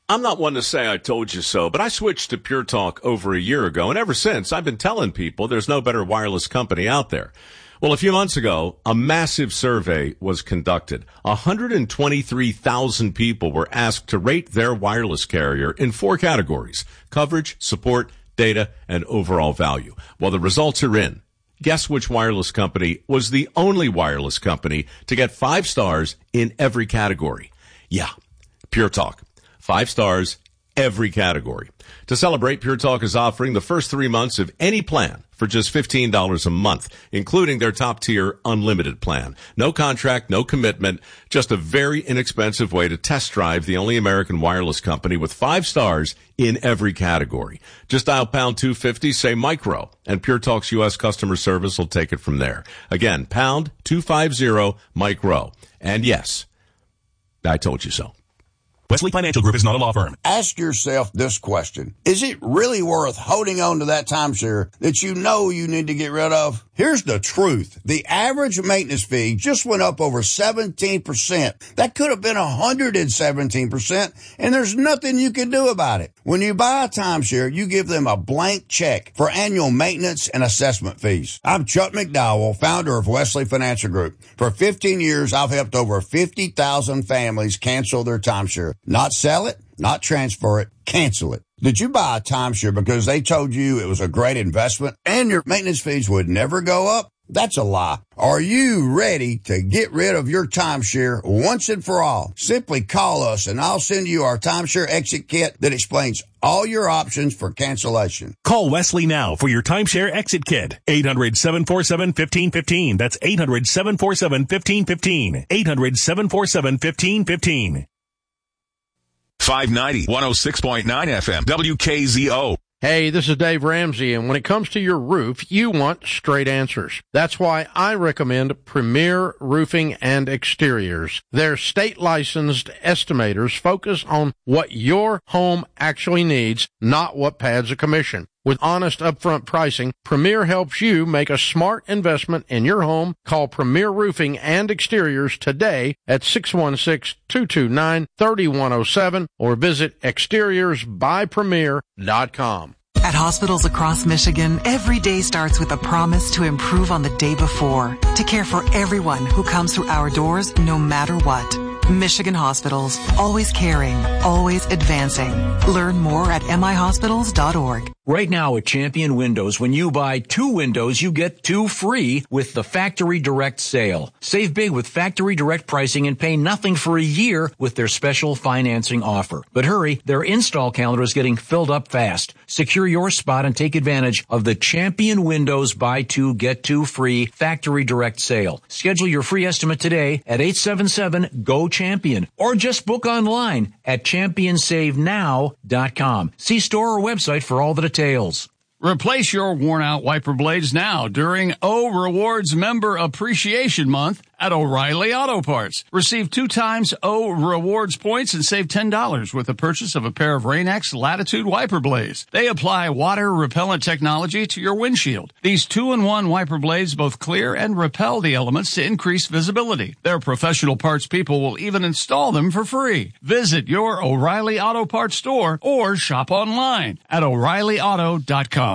I'm not one to say I told you so, but I switched to Pure Talk over a year ago, and ever since, I've been telling people there's no better wireless company out there. Well, a few months ago, a massive survey was conducted. 123,000 people were asked to rate their wireless carrier in 4 categories: coverage, support, data, and overall value. Well, the results are in. Guess which wireless company was the only wireless company to get 5 stars in every category? Yeah, Pure Talk. 5 stars, every category. To celebrate, Pure Talk is offering the first 3 months of any plan for just $15 a month, including their top-tier unlimited plan. No contract, no commitment, just a very inexpensive way to test drive the only American wireless company with 5 stars in every category. Just dial pound 250, say micro, and Pure Talk's U.S. customer service will take it from there. Again, pound 250 micro. And yes, I told you so. Wesley Financial Group is not a law firm. Ask yourself this question. Is it really worth holding on to that timeshare that you know you need to get rid of? Here's the truth. The average maintenance fee just went up over 17%. That could have been 117%, and there's nothing you can do about it. When you buy a timeshare, you give them a blank check for annual maintenance and assessment fees. I'm Chuck McDowell, founder of Wesley Financial Group. For 15 years, I've helped over 50,000 families cancel their timeshare. Not sell it, not transfer it, cancel it. Did you buy a timeshare because they told you it was a great investment and your maintenance fees would never go up? That's a lie. Are you ready to get rid of your timeshare once and for all? Simply call us and I'll send you our timeshare exit kit that explains all your options for cancellation. Call Wesley now for your timeshare exit kit. 800-747-1515. That's 800-747-1515. 800-747-1515. 590, 106.9 FM, WKZO. Hey, this is Dave Ramsey, and when it comes to your roof, you want straight answers. That's why I recommend Premier Roofing and Exteriors. Their state-licensed estimators focus on what your home actually needs, not what pads a commission. With honest upfront pricing, Premier helps you make a smart investment in your home. Call Premier Roofing and Exteriors today at 616-229-3107 or visit exteriorsbypremier.com. At hospitals across Michigan, every day starts with a promise to improve on the day before, to care for everyone who comes through our doors no matter what. Michigan Hospitals, always caring, always advancing. Learn more at mihospitals.org. Right now at Champion Windows, when you buy 2 windows, you get 2 free with the Factory Direct sale. Save big with Factory Direct pricing and pay nothing for a year with their special financing offer. But hurry, their install calendar is getting filled up fast. Secure your spot and take advantage of the Champion Windows buy 2, get 2 free Factory Direct sale. Schedule your free estimate today at 877-GO-CHAMPION or just book online at championsavenow.com. See store or website for all the details. Replace your worn-out wiper blades now during O Rewards Member Appreciation Month at O'Reilly Auto Parts. Receive 2 times O Rewards points and save $10 with the purchase of a pair of Rain-X Latitude wiper blades. They apply water repellent technology to your windshield. These 2-in-1 wiper blades both clear and repel the elements to increase visibility. Their professional parts people will even install them for free. Visit your O'Reilly Auto Parts store or shop online at O'ReillyAuto.com.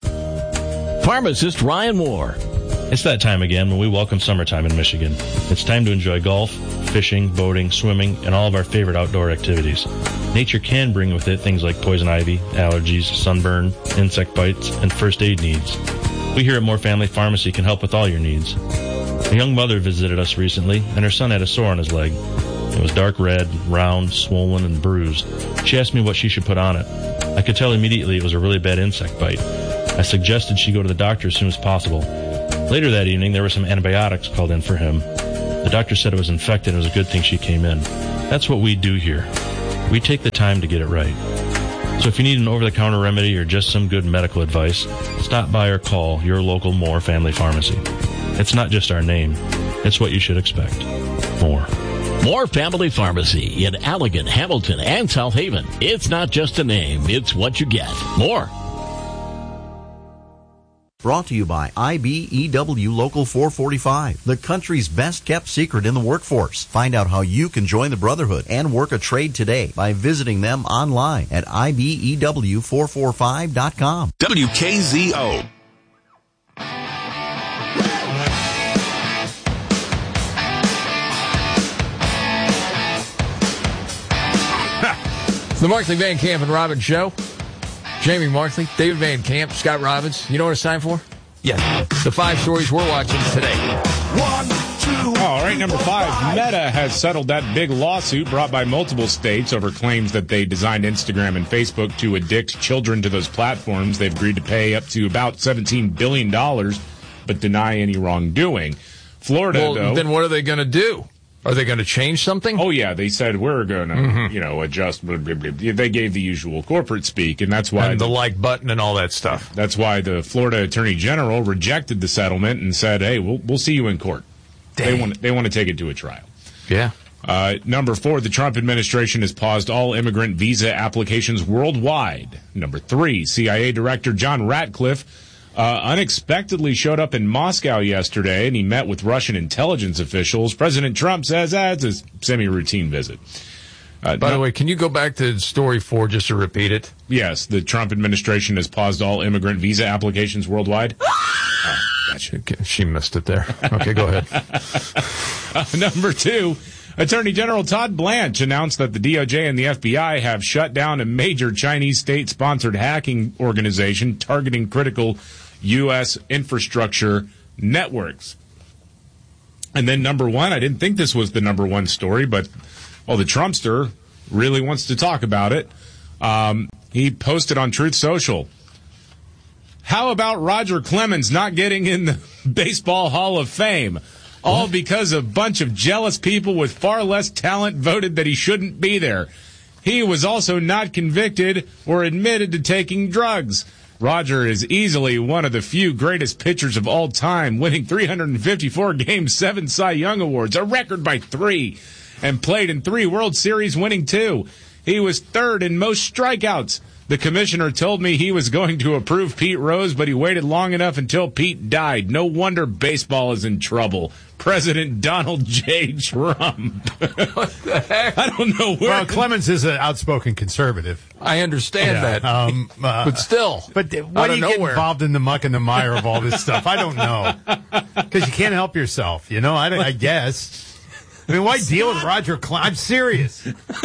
Pharmacist Ryan Moore. It's that time again when we welcome summertime in Michigan. It's time to enjoy golf, fishing, boating, swimming, and all of our favorite outdoor activities. Nature can bring with it things like poison ivy, allergies, sunburn, insect bites, and first aid needs. We here at Moore Family Pharmacy can help with all your needs. A young mother visited us recently, and her son had a sore on his leg. It was dark red, round, swollen, and bruised. She asked me what she should put on it. I could tell immediately it was a really bad insect bite. I suggested she go to the doctor as soon as possible. Later that evening, there were some antibiotics called in for him. The doctor said it was infected and it was a good thing she came in. That's what we do here. We take the time to get it right. So if you need an over-the-counter remedy or just some good medical advice, stop by or call your local Moore Family Pharmacy. It's not just our name. It's what you should expect. Moore. Moore Family Pharmacy in Allegan, Hamilton, and South Haven. It's not just a name, it's what you get. More. Brought to you by IBEW Local 445, the country's best kept secret in the workforce. Find out how you can join the Brotherhood and work a trade today by visiting them online at IBEW445.com. WKZO. The Markley, Van Camp, and Robbins Show. Jamie Markley, David Van Camp, Scott Robbins. You know what it's time for? Yeah. The 5 stories we're watching today. 1, 2. All right, number 5. Meta has settled that big lawsuit brought by multiple states over claims that they designed Instagram and Facebook to addict children to those platforms. They've agreed to pay up to about $17 billion, but deny any wrongdoing. Florida, though. Then what are they going to do? Are they going to change something? Oh, yeah. They said we're going to, adjust. Blah, blah, blah. They gave the usual corporate speak, and that's why... And the like button and all that stuff. That's why the Florida Attorney General rejected the settlement and said, hey, we'll see you in court. Dang. They want to take it to a trial. Yeah. Number 4, the Trump administration has paused all immigrant visa applications worldwide. Number 3, CIA Director John Ratcliffe unexpectedly showed up in Moscow yesterday, and he met with Russian intelligence officials. President Trump says it's a semi-routine visit. By the way, can you go back to story 4 just to repeat it? Yes, the Trump administration has paused all immigrant visa applications worldwide. Gotcha. She missed it there. Okay, go ahead. Number 2, Attorney General Todd Blanche announced that the DOJ and the FBI have shut down a major Chinese state-sponsored hacking organization targeting critical U.S. infrastructure networks. And then number 1, I didn't think this was the number 1 story, but, the Trumpster really wants to talk about it. He posted on Truth Social, how about Roger Clemens not getting in the Baseball Hall of Fame? All because a bunch of jealous people with far less talent voted that he shouldn't be there. He was also not convicted or admitted to taking drugs. Roger is easily one of the few greatest pitchers of all time, winning 354 games, 7 Cy Young Awards, a record by 3, and played in 3 World Series, winning 2. He was 3rd in most strikeouts. The commissioner told me he was going to approve Pete Rose, but he waited long enough until Pete died. No wonder baseball is in trouble. President Donald J. Trump. What the heck? I don't know where. Well, Clemens is an outspoken conservative. I understand that. But still. But why do you get involved in the muck and the mire of all this stuff? I don't know. Because you can't help yourself, I guess. I mean, why deal with Roger Clemens? I'm serious.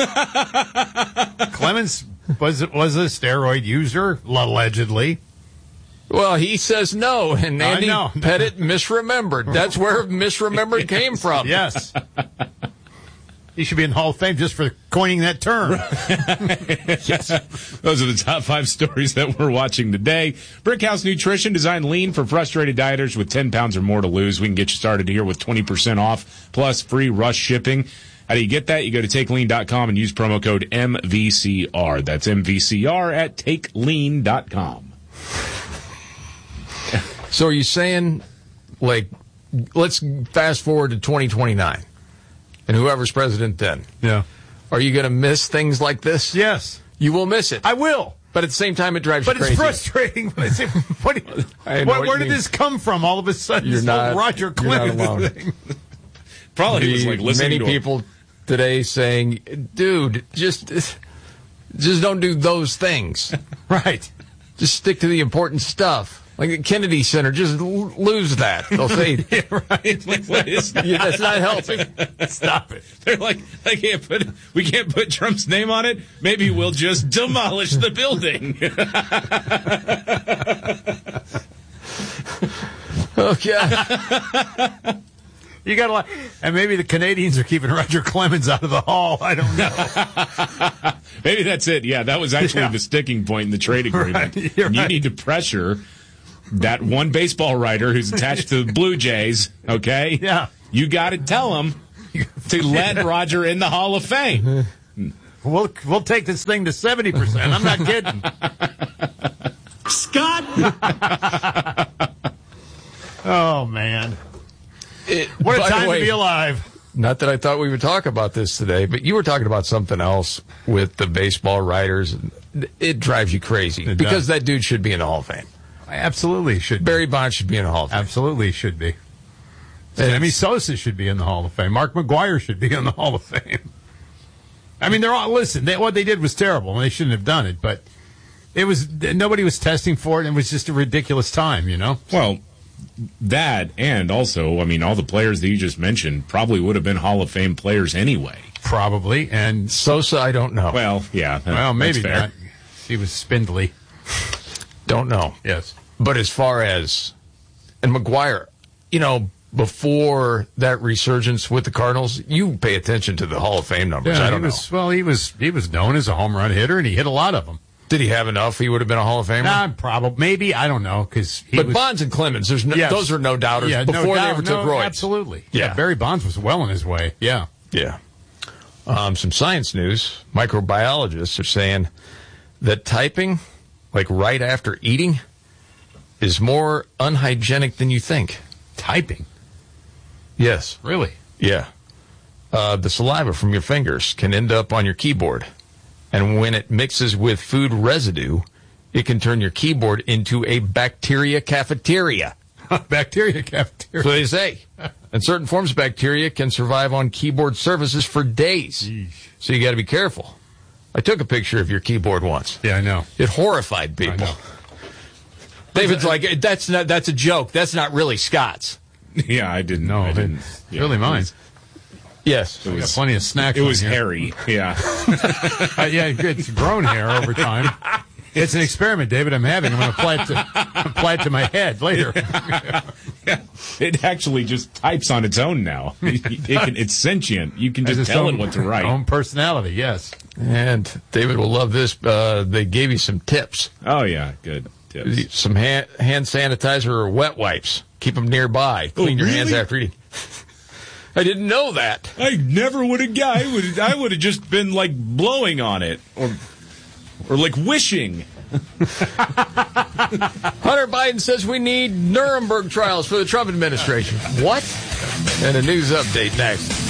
Clemens was a steroid user, allegedly. Well, he says no, and Andy Pettit misremembered. That's where misremembered came from. Yes. He should be in the Hall of Fame just for coining that term. Yes. Those are the top 5 stories that we're watching today. Brickhouse Nutrition designed lean for frustrated dieters with 10 pounds or more to lose. We can get you started here with 20% off plus free rush shipping. How do you get that? You go to TakeLean.com and use promo code MVCR. That's MVCR at TakeLean.com. So are you saying, let's fast forward to 2029 and whoever's president then? Yeah. Are you going to miss things like this? Yes. You will miss it. I will. But at the same time, it drives you crazy. But it's frustrating. Where did this come from all of a sudden? You're not, Roger Clemens you're not alone. thing. Probably was like listening many to people today saying, dude, just don't do those things. Right. Just stick to the important stuff. Like the Kennedy Center, just lose that. They'll say, yeah, right. Like, what is that? Yeah, that's not helping. Stop it. They're like, we can't put Trump's name on it. Maybe we'll just demolish the building. Okay. You got a lot, and maybe the Canadians are keeping Roger Clemens out of the hall. I don't know. Maybe that's it. Yeah, that was actually the sticking point in the trade agreement. Right. You need to pressure that one baseball writer who's attached to the Blue Jays. Okay. Yeah. You got to tell him to let Roger in the Hall of Fame. We'll take this thing to 70%. I'm not kidding. Scott. Oh man. What a time to be alive. Not that I thought we would talk about this today, but you were talking about something else with the baseball writers. It drives you crazy because that dude should be in the Hall of Fame. Absolutely should. Barry Bonds should be in the Hall of Fame. Absolutely should be. Sammy Sosa should be in the Hall of Fame. Mark McGwire should be in the Hall of Fame. I mean, they're all, listen, what they did was terrible, and they shouldn't have done it, but nobody was testing for it, and it was just a ridiculous time, you know? Well, that, and also, I mean, all the players that you just mentioned probably would have been Hall of Fame players anyway. Probably, and Sosa, I don't know. Well, yeah. Well, maybe fair. not. He was spindly. Don't know. Yes. But as far as, and McGwire, you know, before that resurgence with the Cardinals, you pay attention to the Hall of Fame numbers. Yeah, I don't know. Well, he was known as a home run hitter, and he hit a lot of them. Did he have enough? He would have been a Hall of Famer? Nah, probably. Maybe. I don't know. But Bonds and Clemens, those are no doubters before they ever took roids. Absolutely. Yeah. Barry Bonds was well on his way. Yeah. Yeah. Some science news. Microbiologists are saying that typing, like right after eating, is more unhygienic than you think. Typing? Yes. Really? Yeah. The saliva from your fingers can end up on your keyboard. And when it mixes with food residue, it can turn your keyboard into a bacteria cafeteria. Bacteria cafeteria. So they say. And certain forms of bacteria can survive on keyboard surfaces for days. Jeez. So you got to be careful. I took a picture of your keyboard once. Yeah, I know. It horrified people. David's like, that's a joke. That's not really Scott's. Yeah, I didn't know. It's really mine. Yes. We got plenty of snacks. It was on here. hairy. Yeah. Yeah, it's grown hair over time. It's an experiment, David, I'm having. I'm going to apply it to my head later. Yeah. It actually just types on its own now. It's sentient. You can just tell it what to write. Own personality, yes. And David will love this. They gave you some tips. Oh, yeah. Good tips. Some hand sanitizer or wet wipes. Keep them nearby. Clean your hands after eating. I didn't know that. I never would have guessed. I would have just been like blowing on it or like wishing. Hunter Biden says we need Nuremberg trials for the Trump administration. What? And a news update next.